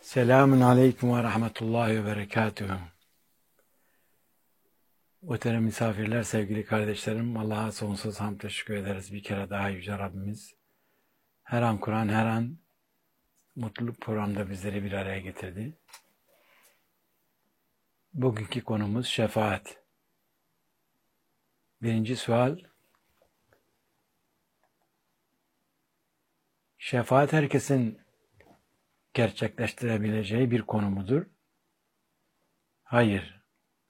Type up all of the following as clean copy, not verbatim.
Selamun aleyküm ve rahmetullahi ve berekatühü. Muhterem misafirler, sevgili kardeşlerim, Allah'a sonsuz hamd teşekkür ederiz. Bir kere daha Yüce Rabbimiz her an Kur'an, her an mutluluk programda bizleri bir araya getirdi. Bugünkü konumuz şefaat. Birinci sual: şefaat herkesin gerçekleştirebileceği bir konu mudur? Hayır.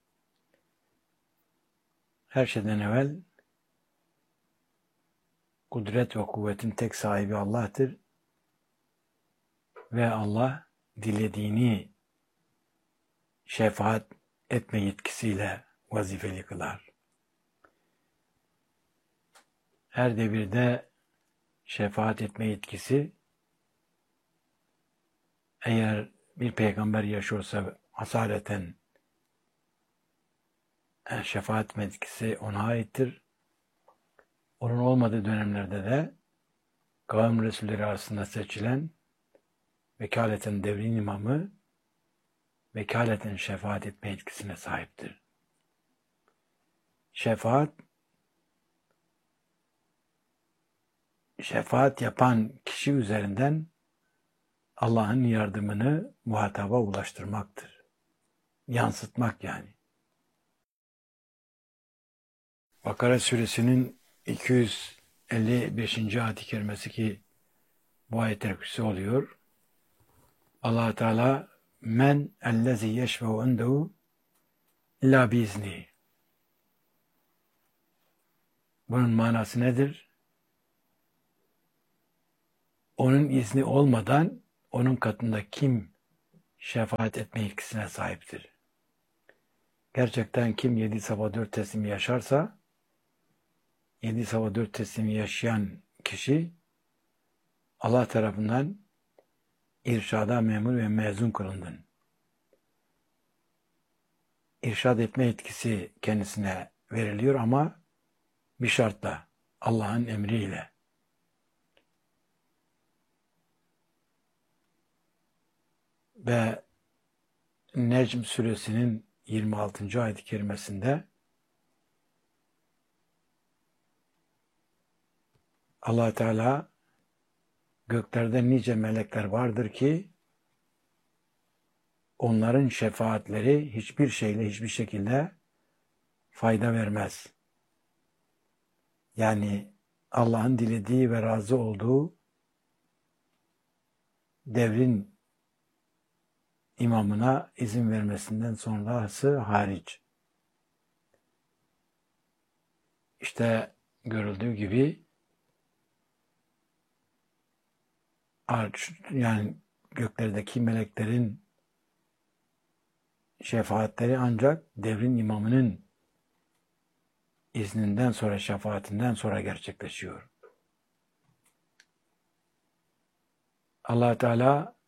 Her şeyden evvel kudret ve kuvvetin tek sahibi Allah'tır ve Allah dilediğini şefaat etme yetkisiyle vazifeli kılar. Her devirde şefaat etme yetkisi, eğer bir peygamber yaşıyorsa asaleten şefaat yetkisi ona aittir. Onun olmadığı dönemlerde de kavim resulleri arasında seçilen vekaleten devrin imamı vekaleten şefaat etme yetkisine sahiptir. Şefaat yapan kişi üzerinden Allah'ın yardımını muhataba ulaştırmaktır. Yansıtmak yani. Bakara suresinin 255. ayet-i kerimesi ki bu ayet-i kürsü oluyor. Allah Teala men ellezî yeşfe'u indehu illa biizni. Bunun manası nedir? Onun izni olmadan onun katında kim şefaat etme yetkisine sahiptir? Gerçekten kim 7 sabah 4 teslimi yaşarsa, 7 sabah 4 teslimi yaşayan kişi Allah tarafından irşada memur ve mezun kılındın. İrşad etme yetkisi kendisine veriliyor ama bir şartla, Allah'ın emriyle. Ve Necm suresinin 26. ayet-i kerimesinde Allah Teala göklerde nice melekler vardır ki onların şefaatleri hiçbir şeyle, hiçbir şekilde fayda vermez. Yani Allah'ın dilediği ve razı olduğu devrin imamına izin vermesinden sonrası hariç. İşte görüldüğü gibi yani göklerdeki meleklerin şefaatleri ancak devrin imamının izninden sonra, şefaatinden sonra gerçekleşiyor. Allah Teala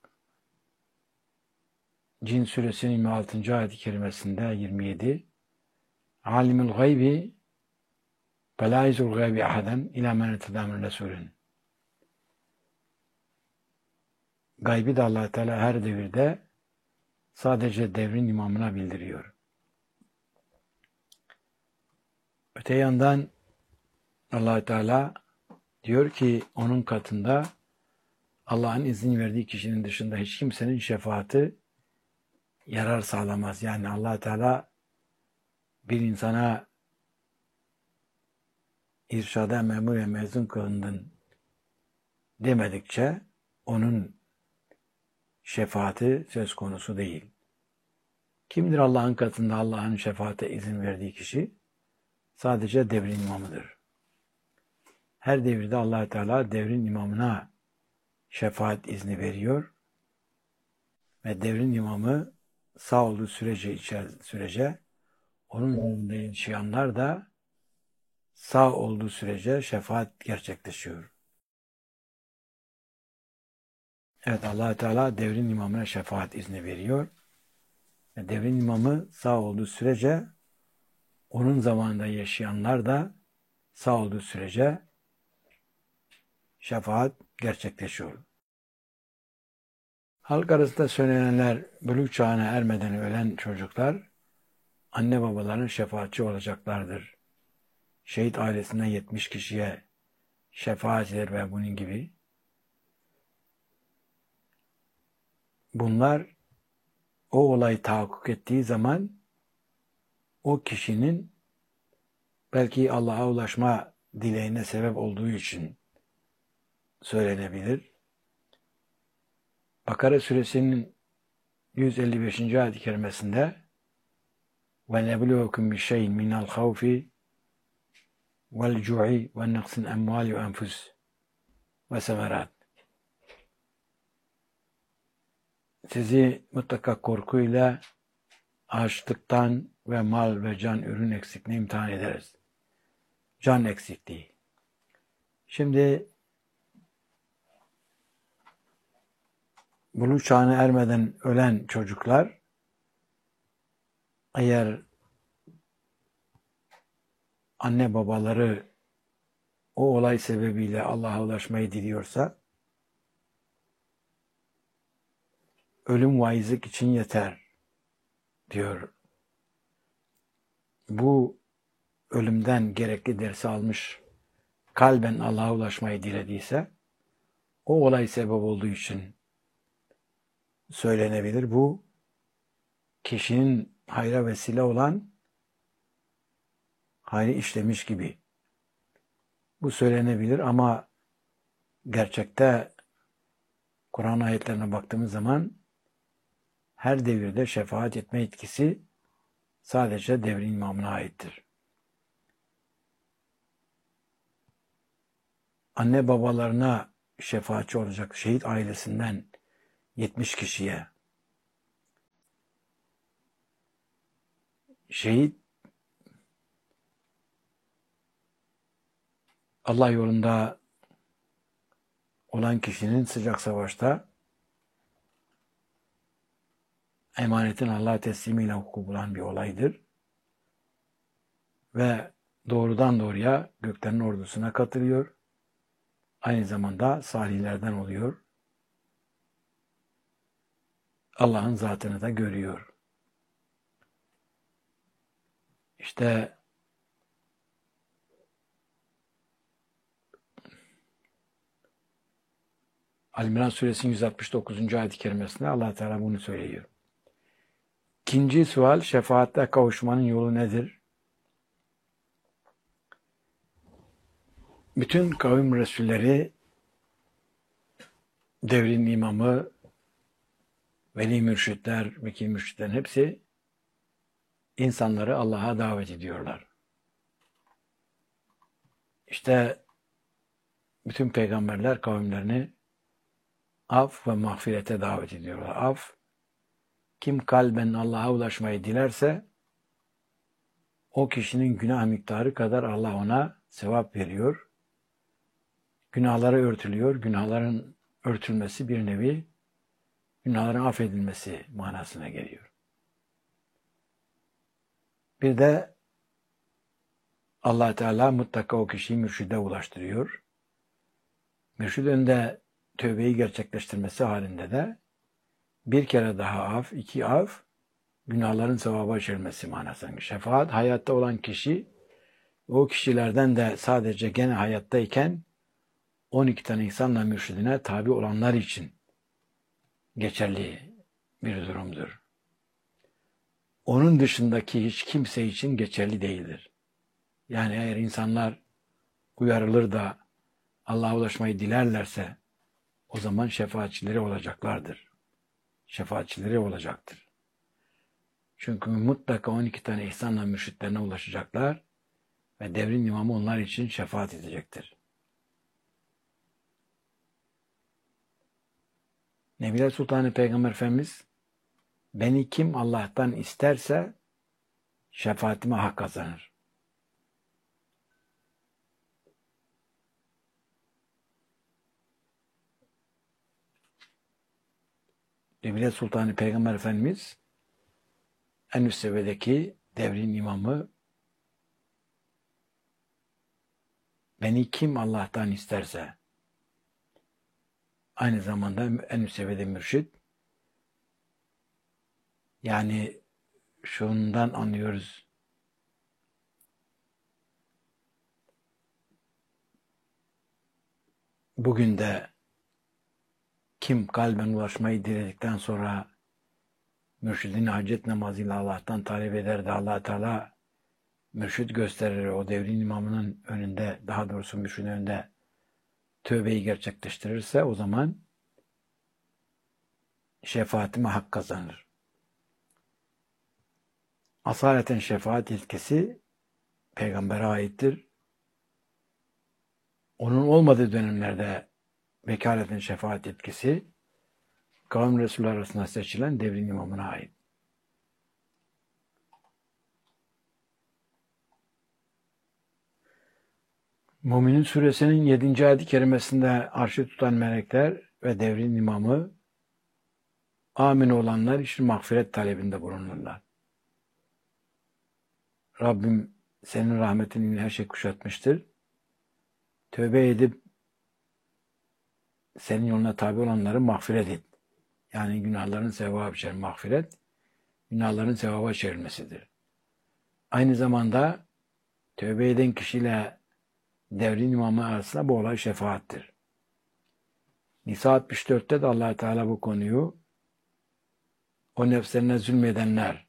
Cin suresinin 26. ayet-i kerimesinde 27 Alimul gaybi ve la yuzul gaybi ahaden ila men irteda min resulün. Gaybi de Allah Teala her devirde sadece devrin imamına bildiriyor. Öte yandan Allah Teala diyor ki onun katında Allah'ın izin verdiği kişinin dışında hiç kimsenin şefaati yarar sağlamaz. Yani Allah Teala bir insana irşada memur ve mezun kılındın demedikçe onun şefaati söz konusu değil. Kimdir Allah'ın katında Allah'ın şefaate izin verdiği kişi? Sadece devrin imamıdır. Her devirde Allah Teala devrin imamına şefaat izni veriyor ve devrin imamı sağ olduğu sürece onun yanında yaşayanlar da sağ olduğu sürece şefaat gerçekleşiyor. Evet, Allah Teala devrin imamına şefaat izni veriyor ve devrin imamı sağ olduğu sürece onun zamanında yaşayanlar da sağ olduğu sürece şefaat gerçekleşiyor. Halk arasında söylenenler buluğ çağına ermeden ölen çocuklar anne babaların şefaatçi olacaklardır. Şehit ailesinden 70 kişiye şefaat eder ve bunun gibi. Bunlar o olay tahakkuk ettiği zaman o kişinin belki Allah'a ulaşma dileğine sebep olduğu için söylenebilir. Bakara suresinin 155. ayet-i kerimesinde وَنَبْلُوكُمْ بِشَيْءٍ مِنَ الْخَوْفِ وَالْجُوعِ وَنَقْصِ الْاَمْوَالِ وَاَنْفُسِ وَسَمَرَاتِ Sizi mutlaka korkuyla, açlıktan ve mal ve can ürün eksikliğine imtihan ederiz. Can eksikliği. Şimdi buluğ çağına ermeden ölen çocuklar eğer anne babaları o olay sebebiyle Allah'a ulaşmayı diliyorsa ölüm vaizlik için yeter diyor. Bu ölümden gerekli dersi almış, kalben Allah'a ulaşmayı dilediyse o olay sebep olduğu için söylenebilir. Bu kişinin hayra vesile olan hayrı işlemiş gibi. Bu söylenebilir ama gerçekte Kur'an ayetlerine baktığımız zaman her devirde şefaat etme etkisi sadece devrin imamına aittir. Anne babalarına şefaatçi olacak şehit ailesinden 70 kişiye. Şehit Allah yolunda olan kişinin sıcak savaşta emanetin Allah'a teslimiyle hukuku bulan bir olaydır. Ve doğrudan doğruya göklerin ordusuna katılıyor. Aynı zamanda salihlerden oluyor. Allah'ın zatını da görüyor. İşte Al-İmran suresinin 169. ayet-i kerimesinde Allah Teala bunu söylüyor. İkinci sual, şefaatle kavuşmanın yolu nedir? Bütün kavim resulleri, devrin imamı, veli mürşitler, vekil mürşitlerin hepsi insanları Allah'a davet ediyorlar. İşte bütün peygamberler kavimlerini af ve mağfirete davet ediyorlar. Af, kim kalben Allah'a ulaşmayı dilerse o kişinin günah miktarı kadar Allah ona sevap veriyor. Günahları örtülüyor. Günahların örtülmesi bir nevi günahların affedilmesi manasına geliyor. Bir de Allah Teala mutlaka o kişiyi mürşide ulaştırıyor. Mürşid önünde tövbeyi gerçekleştirmesi halinde de bir kere daha af, iki af, günahların sevaba çevirmesi manasına. Şefaat, hayatta olan kişi, o kişilerden de sadece gene hayattayken 12 tane insanla mürşidine tabi olanlar için geçerli bir durumdur. Onun dışındaki hiç kimse için geçerli değildir. Yani eğer insanlar uyarılır da Allah'a ulaşmayı dilerlerse o zaman şefaatçileri olacaklardır. Şefaatçileri olacaktır. Çünkü mutlaka 12 tane ihsanla mürşitlerine ulaşacaklar ve devrin imamı onlar için şefaat edecektir. Nebiler Sultanı Peygamber Efendimiz, beni kim Allah'tan isterse şefaatime hak kazanır. Nebiler Sultanı Peygamber Efendimiz en üst seviyedeki devrin imamı, beni kim Allah'tan isterse, aynı zamanda en üst seviyede mürşit, Yani şundan anlıyoruz. Bugün de kim kalben ulaşmayı diledikten sonra mürşidin hacet namazıyla Allah'tan talep eder de Allah Teala mürşid gösterir. O devrin imamının önünde, daha doğrusu mürşidin önünde tövbeyi gerçekleştirirse o zaman şefaatime hak kazanır. Asaleten şefaat ilkesi peygambere aittir. Onun olmadığı dönemlerde vekaletin şefaat etkisi kavim Resulü arasında seçilen devrin imamına ait. Müminin suresinin 7. ayet-i kerimesinde arşı tutan melekler ve devrin imamı amin olanlar için mağfiret talebinde bulunurlar. Rabbim senin rahmetinin her şey kuşatmıştır. Tövbe edip senin yoluna tabi olanları mağfiret et. Yani günahların sevaba içer. Mağfiret, günahların sevaba çevrilmesidir. Aynı zamanda tövbe eden kişiyle devrin imamı arasında bu olay şefaattir. Nisa 64'te de Allah Teala bu konuyu o nefslerine zulmedenler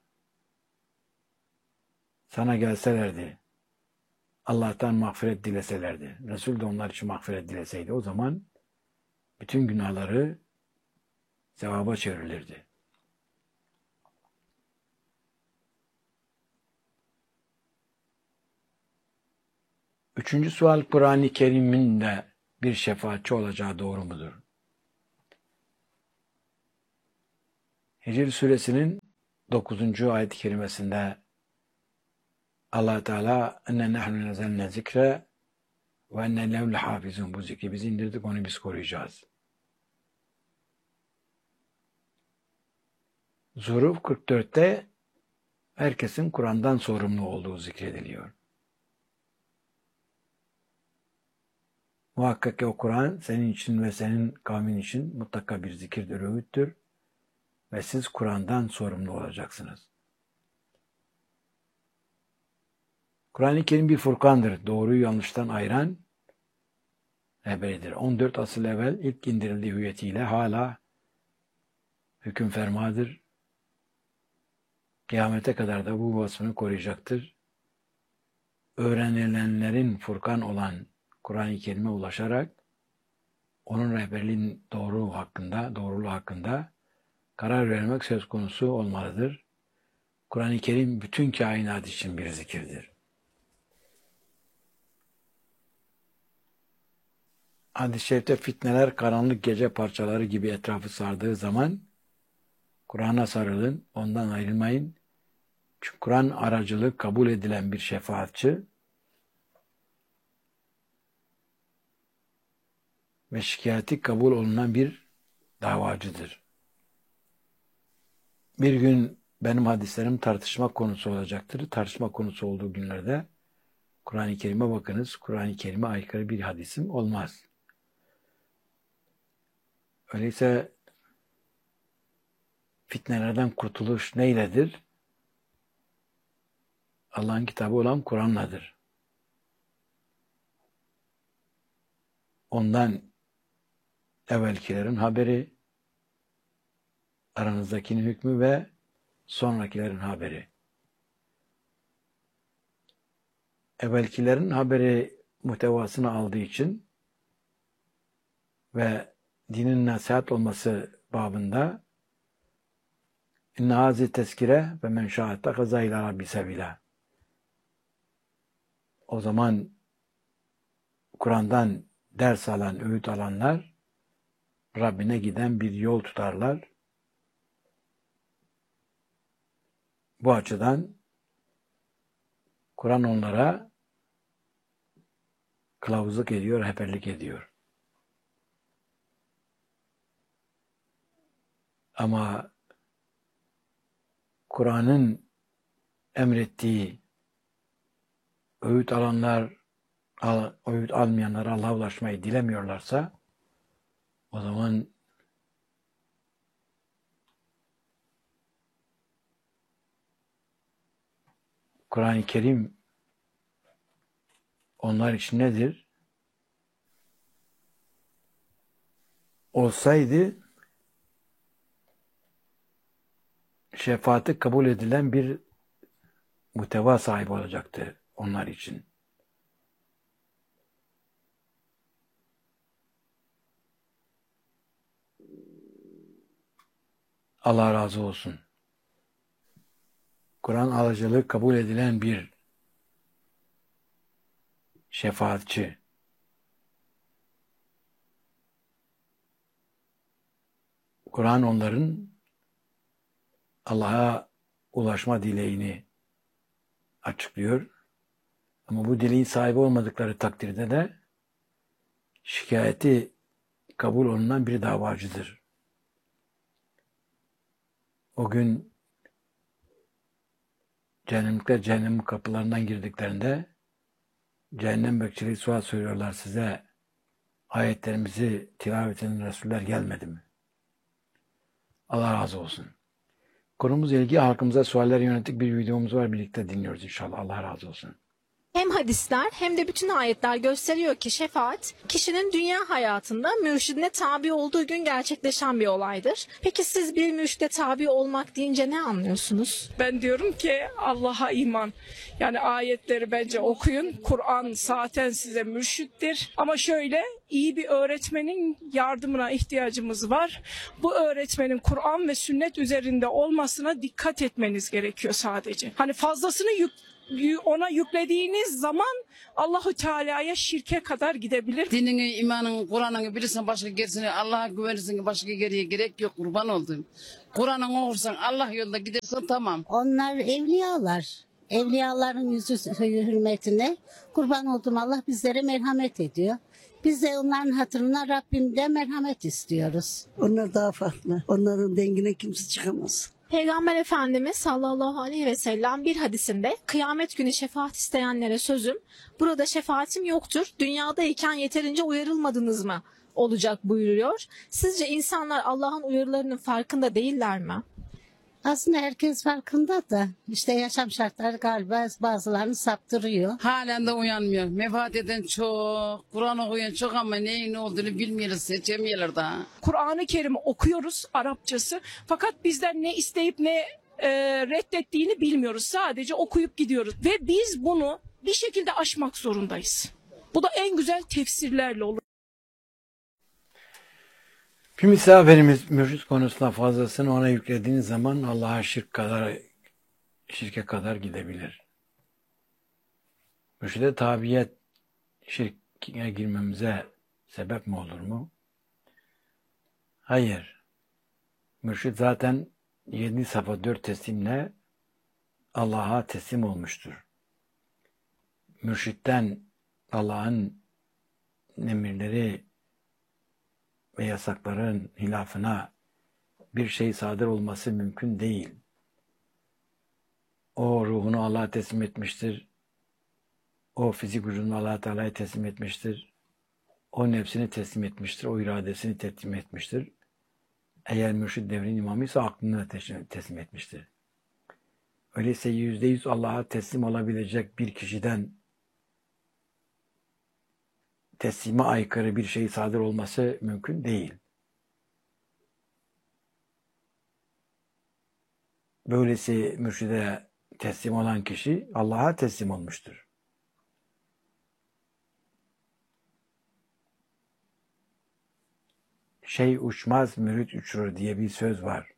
sana gelselerdi, Allah'tan mağfiret dileselerdi, Resul de onlar için mağfiret dileseydi o zaman bütün günahları sevaba çevrilirdi. Üçüncü sual, Kur'an-ı Kerim'in de bir şefaatçi olacağı doğru mudur? Hicr suresinin 9. ayet-i kerimesinde Allah Teala enne nahnu nazzalna zikre ve enne lehu lehafizun, bu zikri biz indirdik, onu biz koruyacağız. Zuruf 44'te herkesin Kur'an'dan sorumlu olduğu zikrediliyor. Muhakkak ki o Kur'an senin için ve senin kavmin için mutlaka bir zikirdir, öğüttür ve siz Kur'an'dan sorumlu olacaksınız. Kur'an-ı Kerim bir furkandır. Doğruyu yanlıştan ayıran rehberidir. 14 asıl evvel ilk indirildiği hüviyetiyle hala hüküm fermadır. Kıyamete kadar da bu vasfını koruyacaktır. Öğrenilenlerin Furkan olan Kur'an-ı Kerim'e ulaşarak onun rehberliğinin doğruluğu hakkında karar vermek söz konusu olmalıdır. Kur'an-ı Kerim bütün kainat için bir zikirdir. Hadis-i şerifte fitneler karanlık gece parçaları gibi etrafı sardığı zaman Kur'an'a sarılın, ondan ayrılmayın. Çünkü Kur'an aracılığı kabul edilen bir şefaatçi ve şikayeti kabul olunan bir davacıdır. Bir gün benim hadislerim tartışma konusu olacaktır. Tartışma konusu olduğu günlerde Kur'an-ı Kerim'e bakınız. Kur'an-ı Kerim'e aykırı bir hadisim olmaz. Öyleyse fitnelerden kurtuluş neyledir? Allah'ın kitabı olan Kur'an'ladır. Ondan evvelkilerin haberi, aranızdakinin hükmü ve sonrakilerin haberi. Evvelkilerin haberi muhtevasını aldığı için ve dinin nasihat olması babında inne hazi tezkire ve men şa'atte gazayla rabbi sebila. O zaman Kur'an'dan ders alan, öğüt alanlar Rabbine giden bir yol tutarlar. Bu açıdan Kur'an onlara kılavuzluk ediyor, rehberlik ediyor. Ama Kur'an'ın emrettiği öğüt alanlar, öğüt almayanlar Allah'a ulaşmayı dilemiyorlarsa o zaman Kur'an-ı Kerim onlar için nedir? Olsaydı şefaati kabul edilen bir muhteva sahibi olacaktı onlar için. Allah razı olsun. Kur'an alıcılığı kabul edilen bir şefaatçi. Kur'an onların Allah'a ulaşma dileğini açıklıyor. Ama bu dileğin sahibi olmadıkları takdirde de şikayeti kabul olunan bir davacıdır. O gün cehennemlikler cehennem kapılarından girdiklerinde cehennem bekçileri sual soruyorlar, size ayetlerimizi tilavet eden Resuller gelmedi mi? Allah razı olsun. Konumuzla ilgili halkımıza sualler yönelik bir videomuz var. Birlikte dinliyoruz inşallah. Allah razı olsun. Hem hadisler hem de bütün ayetler gösteriyor ki şefaat, kişinin dünya hayatında mürşidine tabi olduğu gün gerçekleşen bir olaydır. Peki siz bir mürşide tabi olmak deyince ne anlıyorsunuz? Ben diyorum ki Allah'a iman. Yani ayetleri bence okuyun. Kur'an zaten size mürşittir. Ama şöyle, iyi bir öğretmenin yardımına ihtiyacımız var. Bu öğretmenin Kur'an ve sünnet üzerinde olmasına dikkat etmeniz gerekiyor sadece. Hani fazlasını ona yüklediğiniz zaman Allahu Teala'ya şirke kadar gidebilir. Dinini, imanını, Kur'an'ını bilirsen başka gerisini, Allah'a güvenirsin başka geriye gerek yok, kurban oldum. Kur'an'ını okursan, Allah yolunda gidersen tamam. Onlar evliyalar. Evliyaların yüzü hürmetine kurban oldum, Allah bizlere merhamet ediyor. Biz de onların hatırına Rabbimden merhamet istiyoruz. Onlar daha farklı. Onların dengine kimse çıkamaz. Peygamber Efendimiz sallallahu aleyhi ve sellem bir hadisinde kıyamet günü şefaat isteyenlere sözüm, burada şefaatim yoktur, dünyadayken yeterince uyarılmadınız mı olacak buyuruyor. Sizce insanlar Allah'ın uyarılarının farkında değiller mi? Aslında herkes farkında da işte yaşam şartları galiba bazılarını saptırıyor. Halen de uyanmıyor. Vefat eden çok, Kur'an okuyan çok ama neyin ne olduğunu bilmiyoruz, seçemiyorlar daha. Kur'an-ı Kerim'i okuyoruz Arapçası. Fakat bizden ne isteyip ne reddettiğini bilmiyoruz. Sadece okuyup gidiyoruz. Ve biz bunu bir şekilde aşmak zorundayız. Bu da en güzel tefsirlerle olur. Bir misafirimiz mürşit konusunda fazlasını ona yüklediğiniz zaman Allah'a şirke kadar gidebilir. Mürşide tabiyet şirke girmemize sebep mi olur mu? Hayır. Mürşid zaten 7 safa 4 teslimle Allah'a teslim olmuştur. Mürşitten Allah'ın emirleri ve yasakların hilafına bir şey sadır olması mümkün değil. O ruhunu Allah'a teslim etmiştir. O fizik vücudunu Allah-u Teala'ya teslim etmiştir. O nefsini teslim etmiştir. O iradesini teslim etmiştir. Eğer mürşid devrin imamıysa aklını teslim etmiştir. Öyleyse %100 Allah'a teslim olabilecek bir kişiden teslime aykırı bir şey sadır olması mümkün değil. Böylesi mürşide teslim olan kişi Allah'a teslim olmuştur. Şey uçmaz, mürit uçurur diye bir söz var.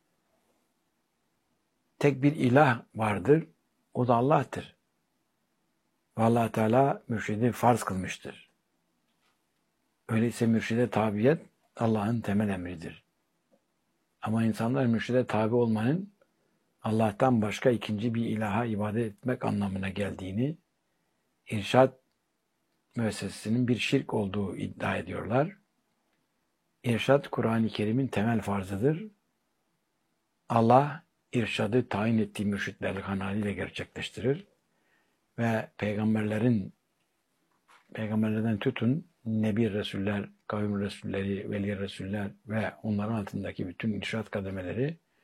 Tek bir ilah vardır, o da Allah'tır. Ve Allah Teala mürşidi farz kılmıştır. Öyleyse mürşide tabiyet Allah'ın temel emridir. Ama insanlar mürşide tabi olmanın Allah'tan başka ikinci bir ilaha ibadet etmek anlamına geldiğini, irşad müessesesinin bir şirk olduğu iddia ediyorlar. İrşad, Kur'an-ı Kerim'in temel farzıdır. Allah, irşadı tayin ettiği mürşitler kanalıyla gerçekleştirir. Ve peygamberlerden tutun, Nebi Resuller, kavim Resulleri, Veli Resuller ve onların altındaki bütün irşad kademeleri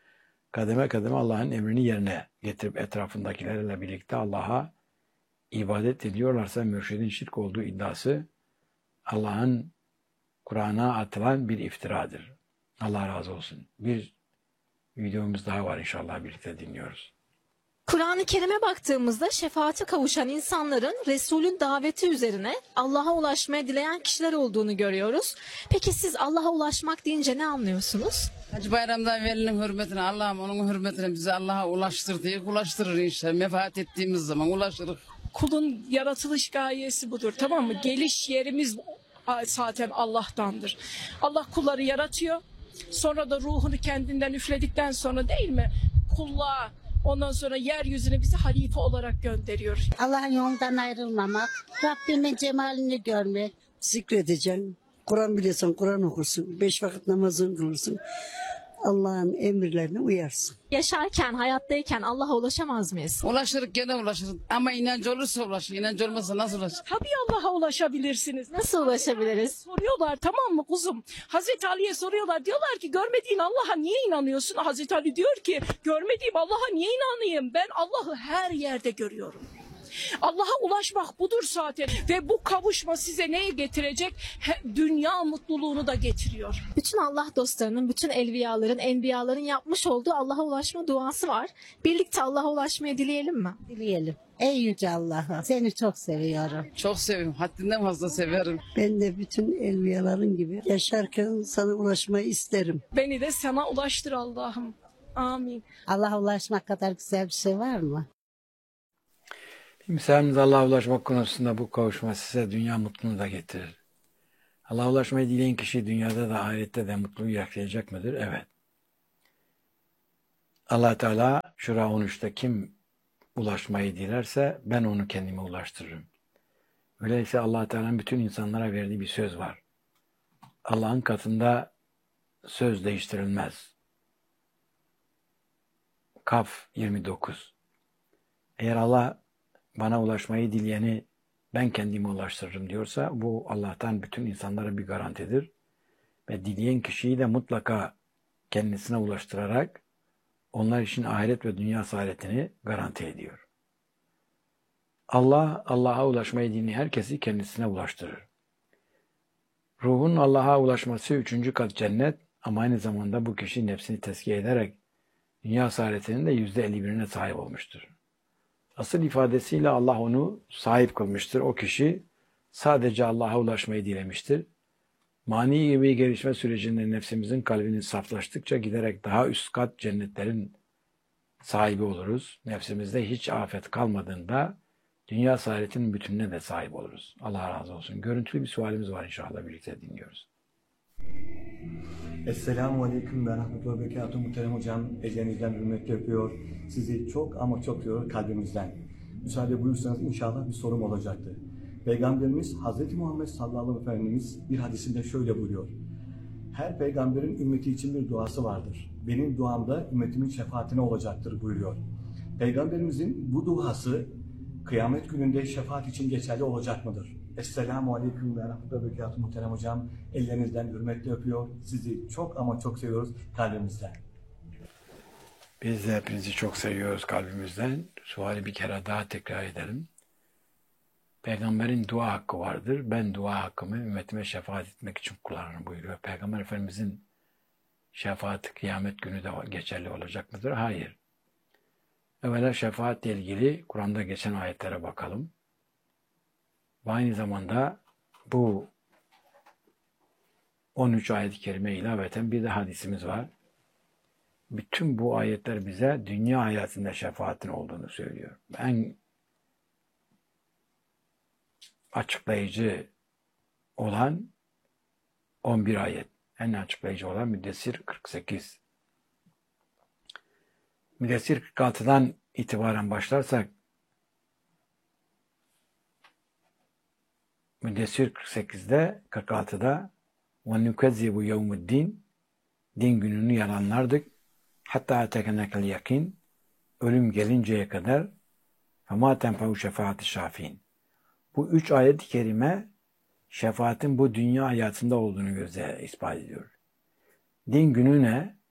kademe kademe Allah'ın emrini yerine getirip etrafındakilerle birlikte Allah'a ibadet ediyorlarsa mürşidin şirk olduğu iddiası Allah'ın Kur'an'a atılan bir iftiradır. Allah razı olsun. Bir videomuz daha var, inşallah birlikte dinliyoruz. Kur'an-ı Kerim'e baktığımızda şefaate kavuşan insanların Resul'ün daveti üzerine Allah'a ulaşmaya dileyen kişiler olduğunu görüyoruz. Peki siz Allah'a ulaşmak deyince ne anlıyorsunuz? Hacı Bayram'da velinin hürmetine, Allah'ım onun hürmetine bizi Allah'a ulaştır diye ulaştırır inşallah. Mefaat ettiğimiz zaman ulaşırız. Kulun yaratılış gayesi budur, tamam mı? Geliş yerimiz zaten Allah'tandır. Allah kulları yaratıyor. Sonra da ruhunu kendinden üfledikten sonra değil mi? Kulluğa, ondan sonra yeryüzüne bizi halife olarak gönderiyor. Allah'ın yolundan ayrılmamak, Rabbimin cemalini görmek. Zikredeceksin. Kur'an biliyorsan Kur'an okursun. 5 vakit namazını kılırsın. Allah'ın emirlerine uyarsın. Yaşarken, hayattayken Allah'a ulaşamaz mıyız? Ulaşırız, gene ulaşırız. Ama inancı olursa ulaşır. İnancı olmazsa nasıl ulaşır? Tabii Allah'a ulaşabilirsiniz. Nasıl ulaşabiliriz? Soruyorlar, tamam mı kuzum? Hazreti Ali'ye soruyorlar. Diyorlar ki görmediğin Allah'a niye inanıyorsun? Hazreti Ali diyor ki görmediğim Allah'a niye inanayım? Ben Allah'ı her yerde görüyorum. Allah'a ulaşmak budur zaten. Ve bu kavuşma size neye getirecek? Dünya mutluluğunu da getiriyor. Bütün Allah dostlarının, bütün evliyaların, enbiyaların yapmış olduğu Allah'a ulaşma duası var. Birlikte Allah'a ulaşmayı dileyelim mi? Dileyelim. Ey Yüce Allah'ım, seni çok seviyorum. Çok seviyorum. Haddinden fazla severim. Ben de bütün evliyaların gibi yaşarken sana ulaşmayı isterim. Beni de sana ulaştır Allah'ım. Amin. Allah'a ulaşmak kadar güzel bir şey var mı? Misalimiz Allah'a ulaşmak konusunda bu kavuşma size dünya mutluluğunu da getirir. Allah'a ulaşmayı dileyen kişi dünyada da ahirette de mutluluğu yakalayacak mıdır? Evet. Allah Teala Şura 13'te kim ulaşmayı dilerse ben onu kendime ulaştırırım. Öyleyse Allah Teala'nın bütün insanlara verdiği bir söz var. Allah'ın katında söz değiştirilmez. Kaf 29. Eğer Allah bana ulaşmayı dileyeni ben kendime ulaştırırım diyorsa bu Allah'tan bütün insanlara bir garantidir. Ve dileyen kişiyi de mutlaka kendisine ulaştırarak onlar için ahiret ve dünya saadetini garanti ediyor. Allah, Allah'a ulaşmayı dileyen herkesi kendisine ulaştırır. Ruhun Allah'a ulaşması 3. kat cennet ama aynı zamanda bu kişi nefsini tezkiye ederek dünya saadetinin de %51'ine sahip olmuştur. Asıl ifadesiyle Allah onu sahip kılmıştır. O kişi sadece Allah'a ulaşmayı dilemiştir. Mani gibi gelişme sürecinde nefsimizin kalbinin saflaştıkça giderek daha üst kat cennetlerin sahibi oluruz. Nefsimizde hiç afet kalmadığında dünya saadetinin bütününe de sahip oluruz. Allah razı olsun. Görüntülü bir sualimiz var, inşallah birlikte dinliyoruz. Esselamu Aleyküm ve Rahmetullahi ve Berekatuhu. Muhterem hocam, ellerinizden hürmetle öpüyor. Sizi çok ama çok seviyor kalbimizden. Müsaade buyursanız inşallah bir sorum olacaktı. Peygamberimiz Hz. Muhammed sallallahu aleyhi ve Efendimiz bir hadisinde şöyle buyuruyor. Her peygamberin ümmeti için bir duası vardır. Benim duam da ümmetimin şefaatine olacaktır buyuruyor. Peygamberimizin bu duası kıyamet gününde şefaat için geçerli olacak mıdır? Esselamu Aleyküm ve Rahmetullahi ve Berekatuhu. Muhterem hocam, ellerinizden hürmetle öpüyor. Sizi çok ama çok seviyoruz kalbimizden. Biz de hepinizi çok seviyoruz kalbimizden. Suali bir kere daha tekrar edelim. Peygamberin dua hakkı vardır. Ben dua hakkımı ümmetime şefaat etmek için kullanırım buyuruyor. Peygamber Efendimizin şefaati kıyamet günü de geçerli olacak mıdır? Hayır. Evvela şefaatle ilgili Kur'an'da geçen ayetlere bakalım. Ve aynı zamanda bu 13 ayet-i kerime ilaveten bir de hadisimiz var. Bütün bu ayetler bize dünya hayatında şefaatin olduğunu söylüyor. En açıklayıcı olan 11 ayet. En açıklayıcı olan Müddessir 48. Müddessir 46'dan itibaren başlarsak Müddessir 48'de 46'da وَنُكَذِّبُ يَوْمُ الدِّينِ Din gününü yalanlardık. Hatta tekenekel yakin ölüm gelinceye kadar فَمَا تَنْفَعُ شَفَاعَةِ الشَّافِينَ Bu 3 ayet-i kerime şefaatin bu dünya hayatında olduğunu ispat ediyor. Din günü ne?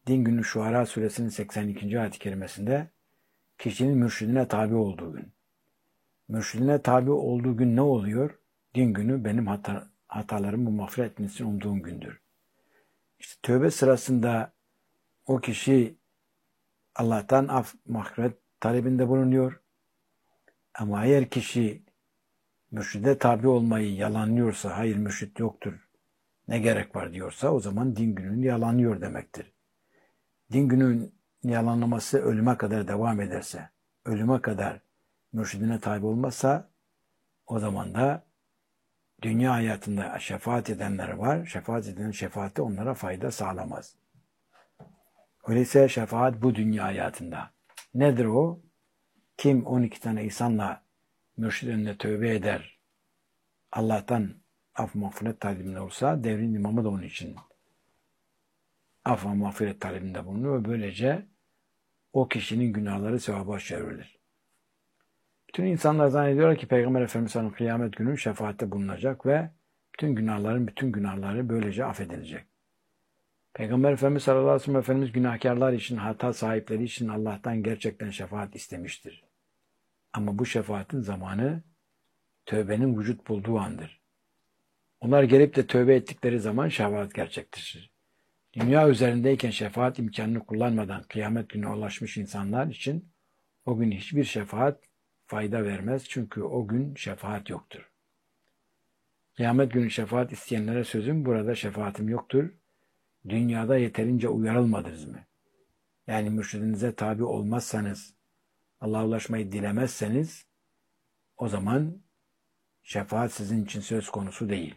Din günü Şuara suresinin 82. ayet-i kerimesinde kişinin mürşidine tabi olduğu gün. Mürşidine tabi olduğu gün ne oluyor? Din günü benim hatalarımı mağfiret etmesini umduğum gündür. İşte tövbe sırasında o kişi Allah'tan af, mağfiret talebinde bulunuyor. Ama eğer kişi mürşide tabi olmayı yalanlıyorsa, hayır mürşit yoktur, ne gerek var diyorsa o zaman din gününü yalanlıyor demektir. Din günün yalanlaması ölüme kadar devam ederse, ölüme kadar mürşidine tabi olmazsa o zaman da dünya hayatında şefaat edenler var. Şefaat eden şefaati onlara fayda sağlamaz. Öyleyse şefaat bu dünya hayatında. Nedir o? Kim 12 tane insanla mürşid önüne tövbe eder, Allah'tan af mağfiret talebinde olsa devrin imamı da onun için af ve mağfiret talebinde bulunuyor ve böylece o kişinin günahları sevaba çevrilir. Bütün insanlar zannediyorlar ki Peygamber Efendimiz'in kıyamet günü şefaatte bulunacak ve bütün günahları böylece affedilecek. Peygamber Efendimiz sallallahu aleyhi ve sellem Efendimiz günahkarlar için, hata sahipleri için Allah'tan gerçekten şefaat istemiştir. Ama bu şefaatin zamanı tövbenin vücut bulduğu andır. Onlar gelip de tövbe ettikleri zaman şefaat gerçekleşir. Dünya üzerindeyken şefaat imkanını kullanmadan kıyamet gününe ulaşmış insanlar için o gün hiçbir şefaat fayda vermez çünkü o gün şefaat yoktur. Kıyamet günü şefaat isteyenlere sözüm burada şefaatim yoktur. Dünyada yeterince uyarılmadınız mı? Yani mürşidinize tabi olmazsanız, Allah'a ulaşmayı dilemezseniz o zaman şefaat sizin için söz konusu değil.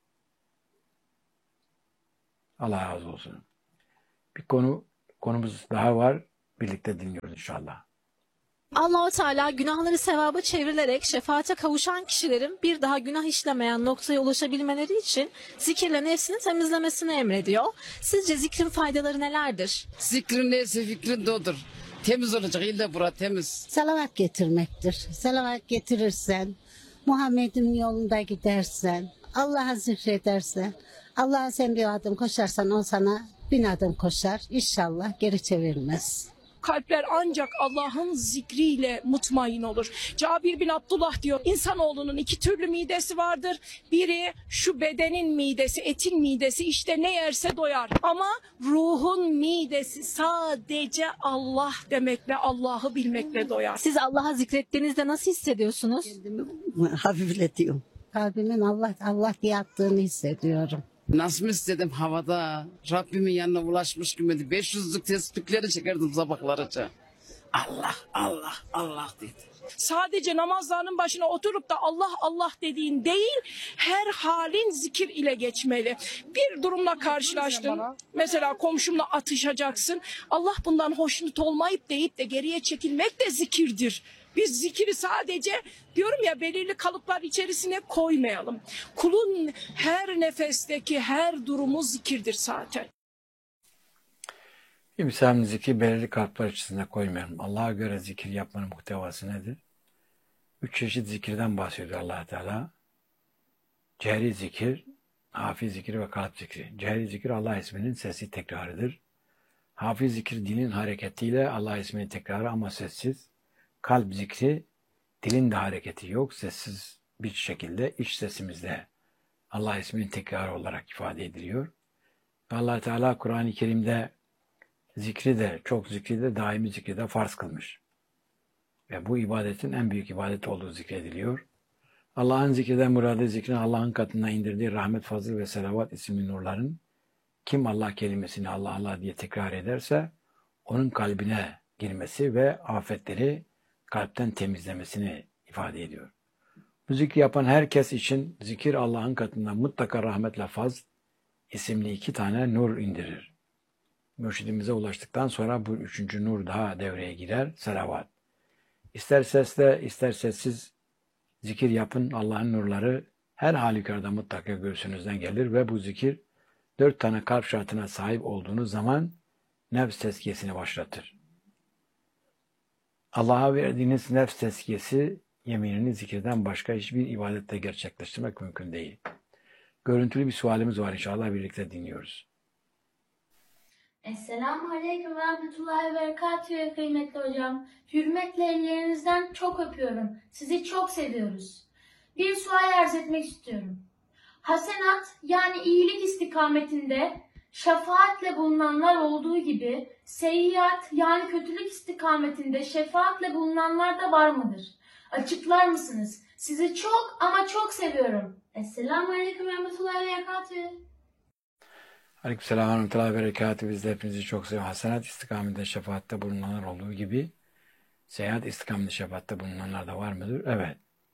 Allah razı olsun. Bir konumuz daha var. Birlikte dinliyoruz inşallah. Allah-u Teala günahları sevaba çevrilerek şefaate kavuşan kişilerin bir daha günah işlemeyen noktaya ulaşabilmeleri için zikirle nefsini temizlemesini emrediyor. Sizce zikrin faydaları nelerdir? Zikrin neyse fikrin de odur. Temiz olacak, illa bura temiz. Salavat getirmektir. Salavat getirirsen, Muhammed'in yolunda gidersen, Allah'a zikredersen, Allah'a sen bir adım koşarsan o sana 1000 adım koşar. İnşallah geri çevirmez. Kalpler ancak Allah'ın zikriyle mutmain olur. Cabir bin Abdullah diyor, insanoğlunun 2 türlü midesi vardır. Biri şu bedenin midesi, etin midesi, işte ne yerse doyar. Ama ruhun midesi sadece Allah demekle, Allah'ı bilmekle doyar. Siz Allah'a zikrettiğinizde nasıl hissediyorsunuz? Kendimi hafifletiyorum. Kalbimin Allah diye attığını hissediyorum. Nasıl mı istedim havada, Rabbimin yanına ulaşmış gibi 500'lük tespitleri çekerdim sabahlarıca. Allah, Allah, Allah dedi. Sadece namazlarının başına oturup da Allah Allah dediğin değil, her halin zikir ile geçmeli. Bir durumla karşılaştın, mesela komşumla atışacaksın. Allah bundan hoşnut olmayıp deyip de geriye çekilmek de zikirdir. Biz zikiri sadece diyorum ya belirli kalıplar içerisine koymayalım. Kulun her nefesteki her durumu zikirdir zaten. İmsal zikri belirli kalıplar içerisine koymayalım. Allah'a göre zikir yapmanın muhtevası nedir? 3 çeşit zikirden bahsediyor Allah Teala. Cehri zikir, hafi zikir ve kalp zikri. Cehri zikir Allah isminin sesi tekrarıdır. Hafi zikir dilin hareketiyle Allah isminin tekrarı ama sessiz. Kalp zikri dilin de hareketi yok, sessiz bir şekilde iç sesimizde Allah isminin tekrarı olarak ifade ediliyor. Allah Teala Kur'an-ı Kerim'de zikri de, çok zikri de, daimi zikri de farz kılmış. Ve bu ibadetin en büyük ibadet olduğu zikrediliyor. Allah'ın zikreden muradı zikrin Allah'ın katına indirdiği rahmet, fazıl ve selavat isimli nurların kim Allah kelimesini Allah Allah diye tekrar ederse onun kalbine girmesi ve afetleri kalpten temizlemesini ifade ediyor. Bu zikri yapan herkes için zikir Allah'ın katından mutlaka rahmetle fazl isimli 2 tane nur indirir. Mürşidimize ulaştıktan sonra bu 3. nur daha devreye girer, selavat. İster sesle ister sessiz zikir yapın, Allah'ın nurları her halükarda mutlaka göğsünüzden gelir ve bu zikir 4 tane kalp şartına sahip olduğunuz zaman nefs tezkiyesini başlatır. Allah'a verdiğiniz nefs tezkiyesi yeminini zikirden başka hiçbir ibadette gerçekleştirmek mümkün değil. Görüntülü bir sualimiz var, inşallah birlikte dinliyoruz. Esselamu Aleyküm ve Rahmetullahi ve Berekatühü kıymetli hocam. Hürmetle ellerinizden çok öpüyorum. Sizi çok seviyoruz. Bir sual arz etmek istiyorum. Hasenat yani iyilik istikametinde şefaatle bulunanlar olduğu gibi seyyiat yani kötülük istikametinde şefaatle bulunanlar da var mıdır? Açıklar mısınız? Sizi çok ama çok seviyorum. Esselamu Aleyküm ve Rahmetullahi ve Berekatühü. Aleykümselam ve rahmetullahi ve berekatühü. Biz de hepinizi çok seviyoruz. Hasenat istikametinde şefaatte bulunanlar olduğu gibi seyahat istikametinde şefaatte bulunanlar da var mıdır? Evet.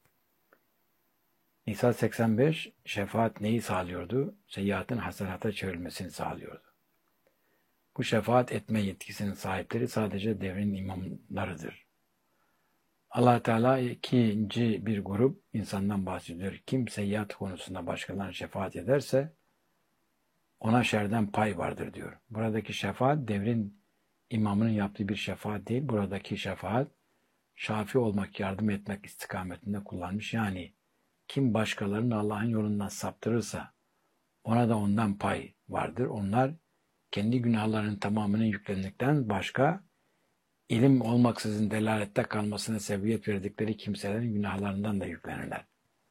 Nisa 85 şefaat neyi sağlıyordu? Seyyiatın hasenata çevrilmesini sağlıyordu. Bu şefaat etme yetkisinin sahipleri sadece devrin imamlarıdır. Allah Teala ikinci bir grup insandan bahsediyor. Kim seyyiat konusunda başkalarına şefaat ederse ona şerden pay vardır diyor. Buradaki şefaat devrin imamının yaptığı bir şefaat değil. Buradaki şefaat şafi olmak, yardım etmek istikametinde kullanmış. Yani kim başkalarını Allah'ın yolundan saptırırsa ona da ondan pay vardır. Onlar kendi günahlarının tamamını yüklendikten başka ilim olmaksızın delalette kalmasına sebebiyet verdikleri kimselerin günahlarından da yüklenirler.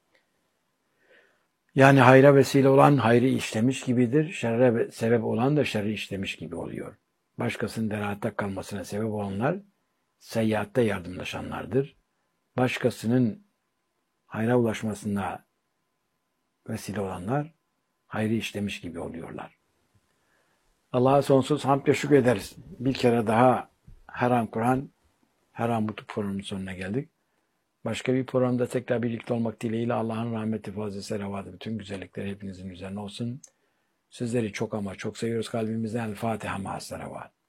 Yani hayra vesile olan hayrı işlemiş gibidir, şerre sebep olan da şerri işlemiş gibi oluyor. Başkasının delalette kalmasına sebep olanlar seyyiatte yardımlaşanlardır. Başkasının hayra ulaşmasına vesile olanlar hayrı işlemiş gibi oluyorlar. Allah'a sonsuz hamd ve şükür ederiz. Bir kere daha her an Kur'an, her an bu programın sonuna geldik. Başka bir programda tekrar birlikte olmak dileğiyle Allah'ın rahmeti, fazla selavatı, bütün güzellikleri hepinizin üzerine olsun. Sizleri çok ama çok seviyoruz kalbimizden. El Fatiha ma'as selavat.